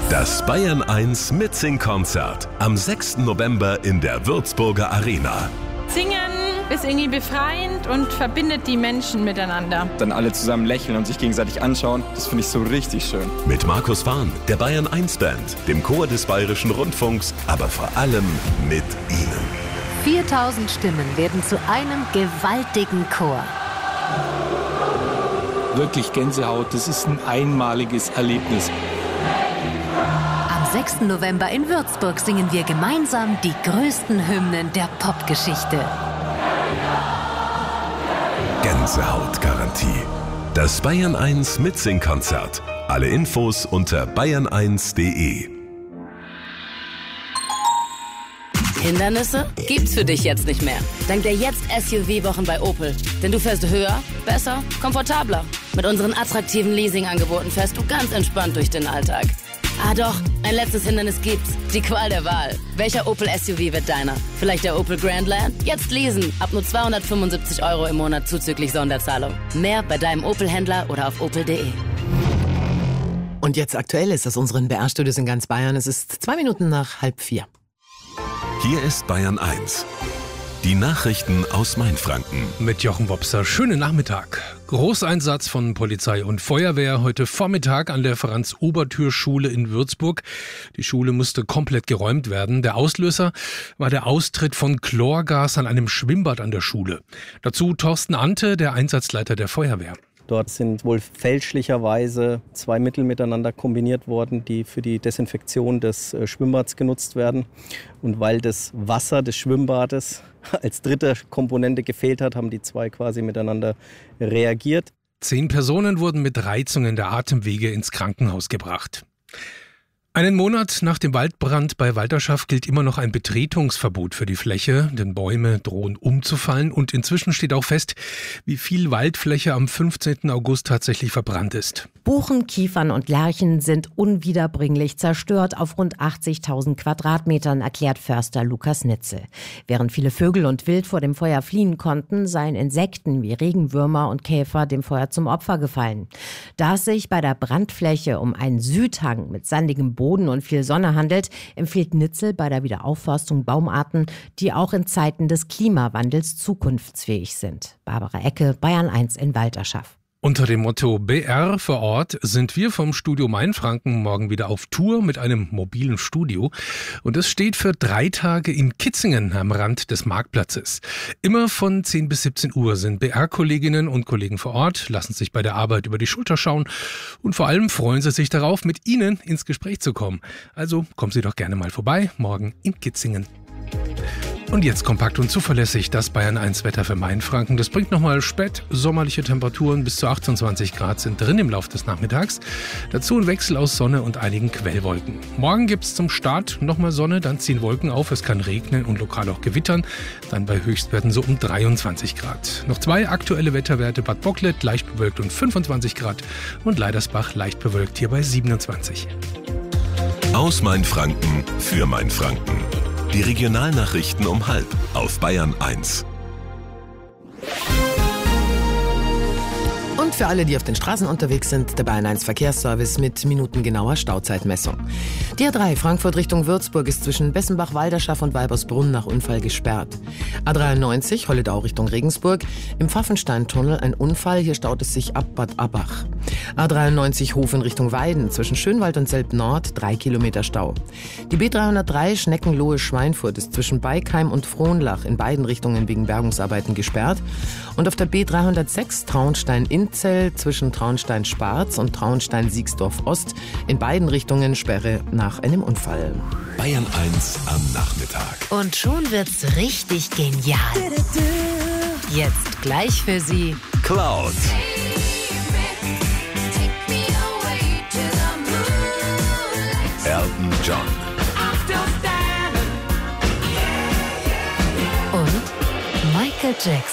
Das Bayern 1 Mitsing-Konzert am 6. November in der Würzburger Arena. Singen ist irgendwie befreiend und verbindet die Menschen miteinander. Dann alle zusammen lächeln und sich gegenseitig anschauen, das finde ich so richtig schön. Mit Markus Fahn, der Bayern 1 Band, dem Chor des Bayerischen Rundfunks, aber vor allem mit Ihnen. 4000 Stimmen werden zu einem gewaltigen Chor. Wirklich Gänsehaut, das ist ein einmaliges Erlebnis. Am 6. November in Würzburg singen wir gemeinsam die größten Hymnen der Popgeschichte. Gänsehautgarantie. Das Bayern 1 Mitsing-Konzert. Alle Infos unter bayern1.de. Hindernisse gibt's für dich jetzt nicht mehr. Dank der Jetzt-SUV-Wochen bei Opel. Denn du fährst höher, besser, komfortabler. Mit unseren attraktiven Leasing-Angeboten fährst du ganz entspannt durch den Alltag. Ah doch, ein letztes Hindernis gibt's. Die Qual der Wahl. Welcher Opel-SUV wird deiner? Vielleicht der Opel Grandland? Jetzt leasen. Ab nur 275 € im Monat zuzüglich Sonderzahlung. Mehr bei deinem Opel-Händler oder auf opel.de. Und jetzt aktuell ist das unseren BR-Studios in ganz Bayern. Es ist 2 Minuten nach 3:30. Hier ist Bayern 1. Die Nachrichten aus Mainfranken. Mit Jochen Wopser. Schönen Nachmittag. Großeinsatz von Polizei und Feuerwehr heute Vormittag an der Franz-Oberthür-Schule in Würzburg. Die Schule musste komplett geräumt werden. Der Auslöser war der Austritt von Chlorgas an einem Schwimmbad an der Schule. Dazu Thorsten Ante, der Einsatzleiter der Feuerwehr. Dort sind wohl fälschlicherweise 2 Mittel miteinander kombiniert worden, die für die Desinfektion des Schwimmbads genutzt werden. Und weil das Wasser des Schwimmbades als dritte Komponente gefehlt hat, haben die 2 quasi miteinander reagiert. 10 Personen wurden mit Reizungen der Atemwege ins Krankenhaus gebracht. Einen Monat nach dem Waldbrand bei Walterschaft gilt immer noch ein Betretungsverbot für die Fläche, denn Bäume drohen umzufallen und inzwischen steht auch fest, wie viel Waldfläche am 15. August tatsächlich verbrannt ist. Buchen, Kiefern und Lärchen sind unwiederbringlich zerstört auf rund 80.000 Quadratmetern, erklärt Förster Lukas Nitze. Während viele Vögel und Wild vor dem Feuer fliehen konnten, seien Insekten wie Regenwürmer und Käfer dem Feuer zum Opfer gefallen. Da es sich bei der Brandfläche um einen Südhang mit sandigem Boden und viel Sonne handelt, empfiehlt Nitze bei der Wiederaufforstung Baumarten, die auch in Zeiten des Klimawandels zukunftsfähig sind. Barbara Ecke, Bayern 1 in Walterschaft. Unter dem Motto BR vor Ort sind wir vom Studio Mainfranken morgen wieder auf Tour mit einem mobilen Studio. Und es steht für 3 Tage in Kitzingen am Rand des Marktplatzes. Immer von 10 bis 17 Uhr sind BR-Kolleginnen und Kollegen vor Ort, lassen sich bei der Arbeit über die Schulter schauen und vor allem freuen sie sich darauf, mit Ihnen ins Gespräch zu kommen. Also kommen Sie doch gerne mal vorbei, morgen in Kitzingen. Und jetzt kompakt und zuverlässig das Bayern 1 Wetter für Mainfranken. Das bringt nochmal sommerliche Temperaturen bis zu 28 Grad sind drin im Laufe des Nachmittags. Dazu ein Wechsel aus Sonne und einigen Quellwolken. Morgen gibt's zum Start nochmal Sonne, dann ziehen Wolken auf, es kann regnen und lokal auch gewittern. Dann bei Höchstwerten so um 23 Grad. Noch 2 aktuelle Wetterwerte: Bad Bocklet leicht bewölkt und 25 Grad und Leidersbach leicht bewölkt hier bei 27. Aus Mainfranken für Mainfranken. Die Regionalnachrichten um 12:30 auf Bayern 1. Und für alle, die auf den Straßen unterwegs sind, der Bayern 1 Verkehrsservice mit minutengenauer Stauzeitmessung. Die A3 Frankfurt Richtung Würzburg ist zwischen Bessenbach-Walderschaft und Weibersbrunn nach Unfall gesperrt. A93 Holledau Richtung Regensburg, im Pfaffensteintunnel ein Unfall, hier staut es sich ab Bad Abbach. A93 Hofen Richtung Weiden, zwischen Schönwald und Selb Nord 3 Kilometer Stau. Die B303 Schneckenlohe-Schweinfurt ist zwischen Beikheim und Frohnlach in beiden Richtungen wegen Bergungsarbeiten gesperrt. Und auf der B306 Traunstein-Inzell zwischen Traunstein-Sparz und Traunstein-Siegsdorf-Ost in beiden Richtungen Sperre nach einem Unfall. Bayern 1 am Nachmittag. Und schon wird's richtig genial. Jetzt gleich für Sie Cloud. Elton John. und Michael Jackson.